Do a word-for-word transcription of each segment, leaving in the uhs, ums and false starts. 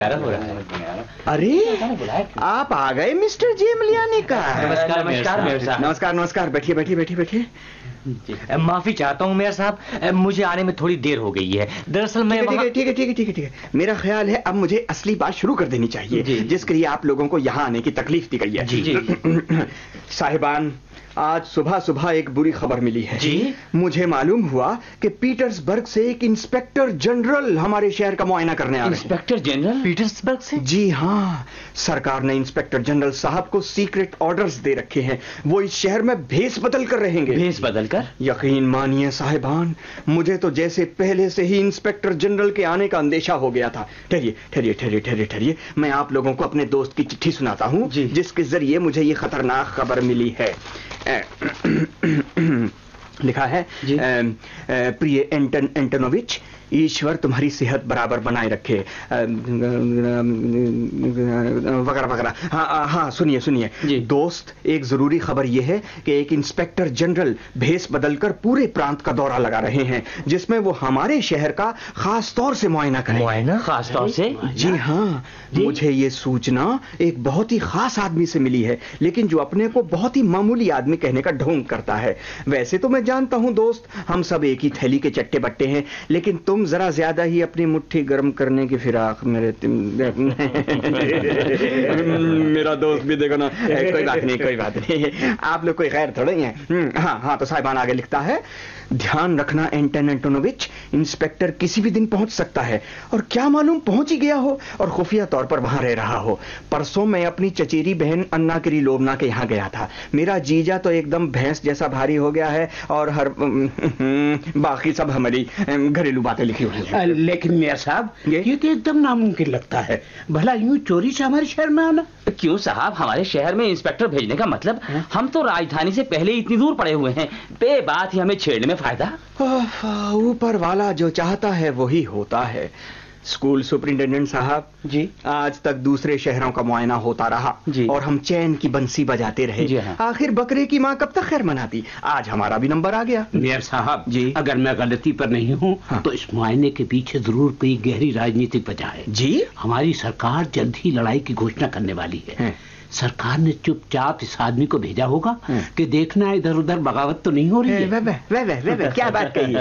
हो रहा है। अरे आप आ गए मिस्टर जेमलियानी का। नमस्कार नमस्कार मेयर साहब। नमस्कार नमस्कार, बैठिए बैठिए बैठिए बैठिए। माफी चाहता हूँ मेयर साहब, मुझे आने में थोड़ी देर हो गई है। दरअसल मैं ठीक है ठीक है ठीक है ठीक है ठीक है मेरा ख्याल है अब मुझे असली बात शुरू कर देनी चाहिए, जिसके लिए आप लोगों को यहाँ आने की तकलीफ दी गई है। जी जी साहिबान, आज सुबह सुबह एक बुरी खबर मिली है जी। मुझे मालूम हुआ कि पीटर्सबर्ग से एक इंस्पेक्टर जनरल हमारे शहर का मुआयना करने आ रहे हैं। इंस्पेक्टर जनरल पीटर्सबर्ग से? जी हाँ, सरकार ने इंस्पेक्टर जनरल साहब को सीक्रेट ऑर्डर्स दे रखे हैं। वो इस शहर में भेस बदल कर रहेंगे। भेस बदल कर? यकीन मानिए साहिबान, मुझे तो जैसे पहले से ही इंस्पेक्टर जनरल के आने का अंदेशा हो गया था। ठहरिए ठहरिए ठहरिए ठहरिए ठहरिए मैं आप लोगों को अपने दोस्त की चिट्ठी सुनाता हूँ, जिसके जरिए मुझे ये खतरनाक खबर मिली है। लिखा है, प्रिय एंटन एंटोनोविच, ईश्वर तुम्हारी सेहत बराबर बनाए रखे, वगैरह वगैरह। हाँ हाँ सुनिए सुनिए दोस्त, एक जरूरी खबर यह है कि एक इंस्पेक्टर जनरल भेस बदलकर पूरे प्रांत का दौरा लगा रहे हैं, जिसमें वो हमारे शहर का खास तौर से मुआयना करें। मुआयना खास तौर से? जी हाँ, मुझे ये सूचना एक बहुत ही खास आदमी से मिली है, लेकिन जो अपने को बहुत ही मामूली आदमी कहने का ढोंग करता है। वैसे तो मैं जानता हूं दोस्त, हम सब एक ही थैली के चट्टे बट्टे हैं, लेकिन तुम जरा ज्यादा ही अपनी मुट्ठी गर्म करने की फिराक मेरे मेरा दोस्त भी देखो ना। कोई बात नहीं कोई बात नहीं, आप लोग कोई गैर थोड़े ही हैं। हाँ हाँ तो साहिबान आगे लिखता है, ध्यान रखना एंटन एंटोनोविच, इंस्पेक्टर किसी भी दिन पहुंच सकता है, और क्या मालूम पहुंच ही गया हो और खुफिया तौर पर वहां रह रहा हो। परसों मैं अपनी चचेरी बहन अन्ना किरिलोवना के यहाँ गया था। मेरा जीजा तो एकदम भैंस जैसा भारी हो गया है, और हर बाकी सब हमारी घरेलू बातें लिखी हुई हैं। लेकिन मेयर साहब, ये, ये तो एकदम नामुमकिन लगता है, भला यूं चोरी से हमारे शहर में आना। क्यों साहब, हमारे शहर में इंस्पेक्टर भेजने का मतलब? है? हम तो राजधानी से पहले इतनी दूर पड़े हुए हैं, बेबात ही हमें छेड़ने में फायदा। ऊपर वाला जो चाहता है वही होता है। स्कूल सुपरिंटेंडेंट साहब जी, आज तक दूसरे शहरों का मुआयना होता रहा जी, और हम चैन की बंसी बजाते रहे जी। हाँ। आखिर बकरे की माँ कब तक खैर मनाती? आज हमारा भी नंबर आ गया। मेयर साहब जी, अगर मैं गलती पर नहीं हूँ हाँ। तो इस मुआयने के पीछे जरूर कोई गहरी राजनीतिक वजह है जी। हमारी सरकार जल्द ही लड़ाई की घोषणा करने वाली है, है। सरकार ने चुपचाप इस आदमी को भेजा होगा कि देखना इधर उधर बगावत तो नहीं हो रही है। वे, वे, वे, वे, वे, वे, क्या बात कही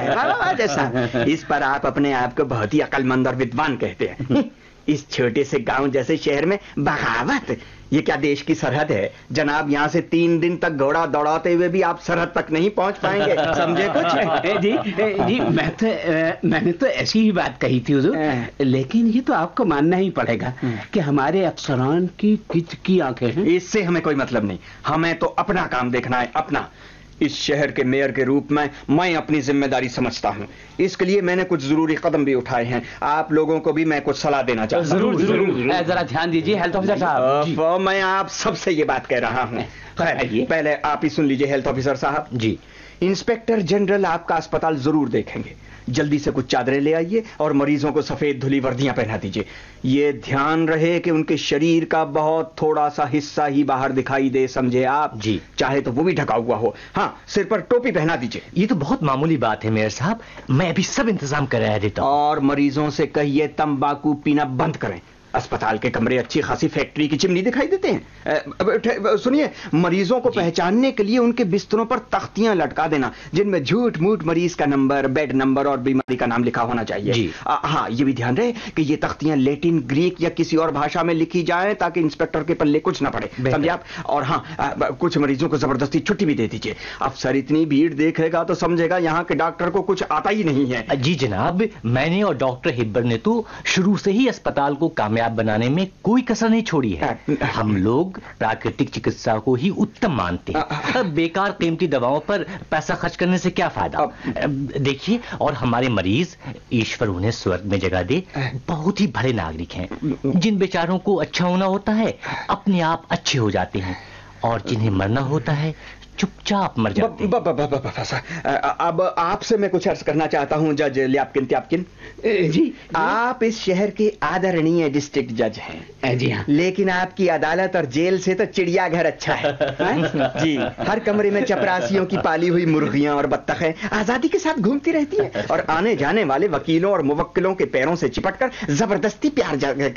है। इस पर आप अपने आप को बहुत ही अक्लमंद और विद्वान कहते हैं। इस छोटे से गांव जैसे शहर में बगावत? ये क्या देश की सरहद है जनाब? यहाँ से तीन दिन तक घोड़ा दौड़ाते हुए भी आप सरहद तक नहीं पहुंच पाएंगे, समझे कुछ? जी जी, मैं तो मैंने तो ऐसी ही बात कही थी हुजूर, लेकिन ये तो आपको मानना ही पड़ेगा कि हमारे अफसरान की किच की आंखें हैं। इससे हमें कोई मतलब नहीं, हमें तो अपना काम देखना है, अपना। इस शहर के मेयर के रूप में मैं अपनी जिम्मेदारी समझता हूं, इसके लिए मैंने कुछ जरूरी कदम भी उठाए हैं। आप लोगों को भी मैं कुछ सलाह देना चाहता हूं। जरूर जरूर, जरा ध्यान दीजिए हेल्थ ऑफिसर साहब। मैं आप सबसे ये बात कह रहा हूं। पहले आप ही सुन लीजिए हेल्थ ऑफिसर साहब जी। इंस्पेक्टर जनरल आपका अस्पताल जरूर देखेंगे। जल्दी से कुछ चादरें ले आइए और मरीजों को सफेद धुली वर्दियां पहना दीजिए। ये ध्यान रहे कि उनके शरीर का बहुत थोड़ा सा हिस्सा ही बाहर दिखाई दे, समझे आप जी? चाहे तो वो भी ढका हुआ हो। हाँ, सिर पर टोपी पहना दीजिए। ये तो बहुत मामूली बात है मेयर साहब, मैं अभी सब इंतजाम करा देता हूं। और मरीजों से कहिए तंबाकू पीना बंद करें। अस्पताल के कमरे अच्छी खासी फैक्ट्री की चिमनी दिखाई देते हैं। सुनिए, मरीजों को पहचानने के लिए उनके बिस्तरों पर तख्तियां लटका देना, जिनमें झूठ मूठ मरीज का नंबर, बेड नंबर और बीमारी का नाम लिखा होना चाहिए। हाँ, ये भी ध्यान रहे कि ये तख्तियां लैटिन, ग्रीक या किसी और भाषा में लिखी जाए, ताकि इंस्पेक्टर के पल्ले कुछ ना पड़े, समझे आप? और हाँ, कुछ मरीजों को जबरदस्ती छुट्टी भी दे दीजिए। अफसर इतनी भीड़ देखेगा तो समझेगा यहाँ के डॉक्टर को कुछ आता ही नहीं है। जी जनाब, मैंने और डॉक्टर हिब्बर ने तो शुरू से ही अस्पताल को कामयाब बनाने में कोई कसर नहीं छोड़ी है। हम लोग प्राकृतिक चिकित्सा को ही उत्तम मानते हैं। बेकार कीमती दवाओं पर पैसा खर्च करने से क्या फायदा? देखिए, और हमारे मरीज, ईश्वर उन्हें स्वर्ग में जगह दे, बहुत ही भले नागरिक हैं। जिन बेचारों को अच्छा होना होता है अपने आप अच्छे हो जाते हैं, और जिन्हें मरना होता है चुपचाप मर जाते। ब, ब, ब, ब, ब, ब, अब आपसे मैं कुछ अर्ज करना चाहता हूं जज ल्यापकिन त्यापकिन जी। आप इस शहर के आदरणीय डिस्ट्रिक्ट जज हैं। जी हाँ। लेकिन आपकी अदालत और जेल से तो चिड़ियाघर अच्छा है, है? जी। हर कमरे में चपरासियों की पाली हुई मुर्गियां और बत्तखें आजादी के साथ घूमती रहती है और आने जाने वाले वकीलों और मुवक्किलों के पैरों से चिपटकर जबरदस्ती प्यार